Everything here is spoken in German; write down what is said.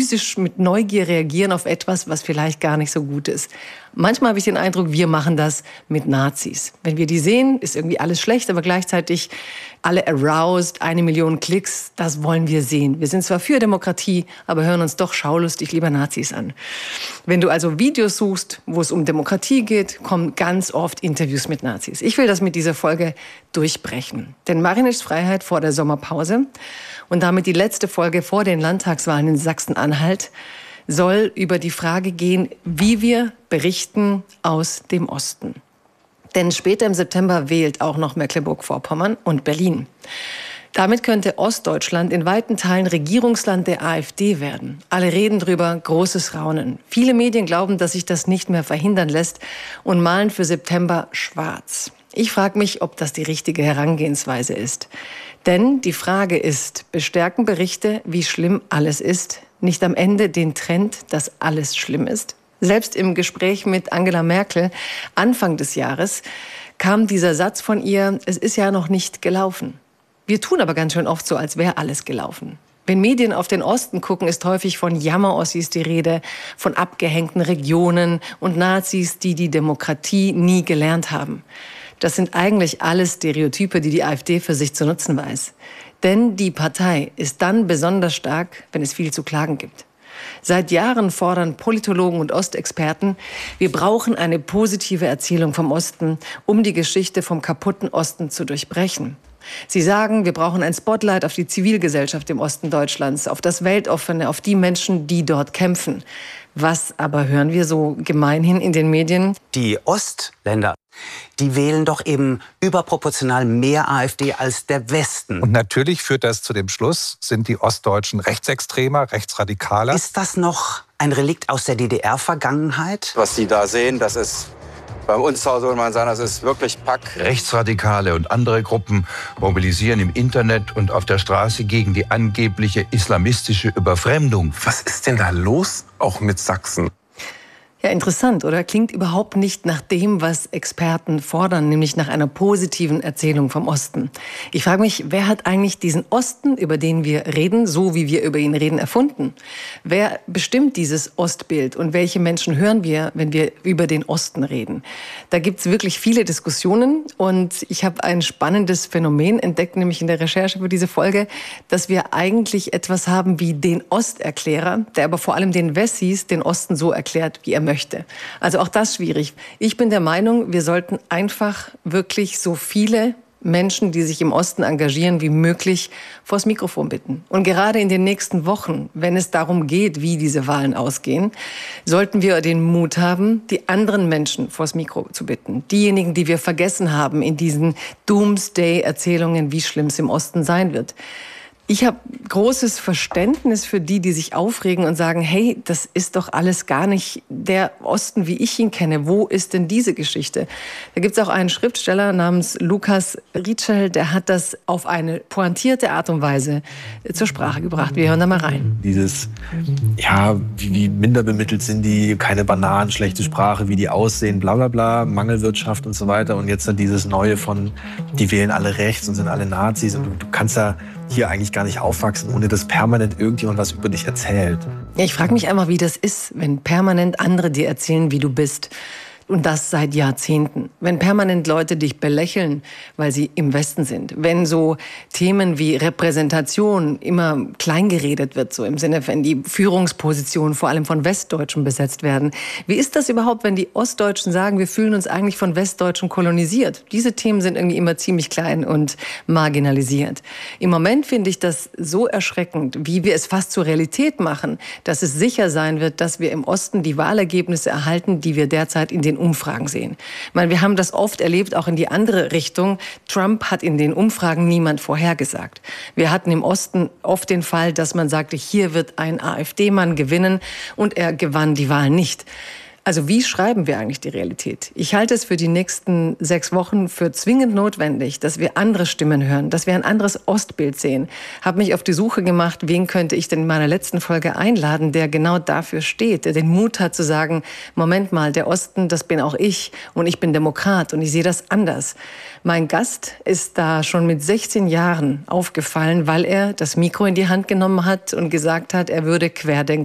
physisch mit Neugier reagieren auf etwas, was vielleicht gar nicht so gut ist. Manchmal habe ich den Eindruck, wir machen das mit Nazis. Wenn wir die sehen, ist irgendwie alles schlecht, aber gleichzeitig alle aroused, 1 Million Klicks, das wollen wir sehen. Wir sind zwar für Demokratie, aber hören uns doch schaulustig lieber Nazis an. Wenn du also Videos suchst, wo es um Demokratie geht, kommen ganz oft Interviews mit Nazis. Ich will das mit dieser Folge durchbrechen. Denn Marinichs Freiheit vor der Sommerpause und damit die letzte Folge vor den Landtagswahlen in Sachsen-Anhalt soll über die Frage gehen, wie wir berichten aus dem Osten. Denn später im September wählt auch noch Mecklenburg-Vorpommern und Berlin. Damit könnte Ostdeutschland in weiten Teilen Regierungsland der AfD werden. Alle reden drüber, großes Raunen. Viele Medien glauben, dass sich das nicht mehr verhindern lässt und malen für September schwarz. Ich frage mich, ob das die richtige Herangehensweise ist. Denn die Frage ist, bestärken Berichte, wie schlimm alles ist, nicht am Ende den Trend, dass alles schlimm ist? Selbst im Gespräch mit Angela Merkel Anfang des Jahres kam dieser Satz von ihr, es ist ja noch nicht gelaufen. Wir tun aber ganz schön oft so, als wäre alles gelaufen. Wenn Medien auf den Osten gucken, ist häufig von Jammerossis die Rede, von abgehängten Regionen und Nazis, die die Demokratie nie gelernt haben. Das sind eigentlich alles Stereotype, die die AfD für sich zu nutzen weiß. Denn die Partei ist dann besonders stark, wenn es viel zu klagen gibt. Seit Jahren fordern Politologen und Ostexperten, wir brauchen eine positive Erzählung vom Osten, um die Geschichte vom kaputten Osten zu durchbrechen. Sie sagen, wir brauchen ein Spotlight auf die Zivilgesellschaft im Osten Deutschlands, auf das Weltoffene, auf die Menschen, die dort kämpfen. Was aber hören wir so gemeinhin in den Medien? Die Ostländer, die wählen doch eben überproportional mehr AfD als der Westen. Und natürlich führt das zu dem Schluss, sind die Ostdeutschen rechtsextremer, rechtsradikaler. Ist das noch ein Relikt aus der DDR-Vergangenheit? Was Sie da sehen, das ist bei uns zu Hause, würde man sagen, das ist wirklich Pack. Rechtsradikale und andere Gruppen mobilisieren im Internet und auf der Straße gegen die angebliche islamistische Überfremdung. Was ist denn da los, auch mit Sachsen? Ja, interessant, oder? Klingt überhaupt nicht nach dem, was Experten fordern, nämlich nach einer positiven Erzählung vom Osten. Ich frage mich, wer hat eigentlich diesen Osten, über den wir reden, so wie wir über ihn reden, erfunden? Wer bestimmt dieses Ostbild und welche Menschen hören wir, wenn wir über den Osten reden? Da gibt's wirklich viele Diskussionen und ich habe ein spannendes Phänomen entdeckt, nämlich in der Recherche für diese Folge, dass wir eigentlich etwas haben wie den Osterklärer, der aber vor allem den Wessis den Osten so erklärt, wie er möchte. Also auch das schwierig. Ich bin der Meinung, wir sollten einfach wirklich so viele Menschen, die sich im Osten engagieren, wie möglich vors Mikrofon bitten. Und gerade in den nächsten Wochen, wenn es darum geht, wie diese Wahlen ausgehen, sollten wir den Mut haben, die anderen Menschen vors Mikro zu bitten. Diejenigen, die wir vergessen haben in diesen Doomsday-Erzählungen, wie schlimm es im Osten sein wird. Ich habe großes Verständnis für die sich aufregen und sagen, hey, das ist doch alles gar nicht der Osten, wie ich ihn kenne. Wo ist denn diese Geschichte? Da gibt es auch einen Schriftsteller namens Lukas Rietschel, der hat das auf eine pointierte Art und Weise zur Sprache gebracht. Wir hören da mal rein. Dieses, ja, wie minder bemittelt sind die, keine Bananen, schlechte Sprache, wie die aussehen, bla bla bla, Mangelwirtschaft und so weiter. Und jetzt dann dieses Neue von, die wählen alle rechts und sind alle Nazis. Und du kannst da hier eigentlich gar nicht aufwachsen, ohne dass permanent irgendjemand was über dich erzählt. Ja, ich frage mich einfach, wie das ist, wenn permanent andere dir erzählen, wie du bist. Und das seit Jahrzehnten. Wenn permanent Leute dich belächeln, weil sie im Westen sind. Wenn so Themen wie Repräsentation immer kleingeredet wird, so im Sinne, wenn die Führungspositionen vor allem von Westdeutschen besetzt werden. Wie ist das überhaupt, wenn die Ostdeutschen sagen, wir fühlen uns eigentlich von Westdeutschen kolonisiert? Diese Themen sind irgendwie immer ziemlich klein und marginalisiert. Im Moment finde ich das so erschreckend, wie wir es fast zur Realität machen, dass es sicher sein wird, dass wir im Osten die Wahlergebnisse erhalten, die wir derzeit in den Umfragen sehen. Ich meine, wir haben das oft erlebt, auch in die andere Richtung. Trump hat in den Umfragen niemand vorhergesagt. Wir hatten im Osten oft den Fall, dass man sagte, hier wird ein AfD-Mann gewinnen und er gewann die Wahl nicht. Also wie schreiben wir eigentlich die Realität? Ich halte es für die nächsten 6 Wochen für zwingend notwendig, dass wir andere Stimmen hören, dass wir ein anderes Ostbild sehen. Habe mich auf die Suche gemacht, wen könnte ich denn in meiner letzten Folge einladen, der genau dafür steht, der den Mut hat zu sagen, Moment mal, der Osten, das bin auch ich und ich bin Demokrat und ich sehe das anders. Mein Gast ist da schon mit 16 Jahren aufgefallen, weil er das Mikro in die Hand genommen hat und gesagt hat, er würde Querdenker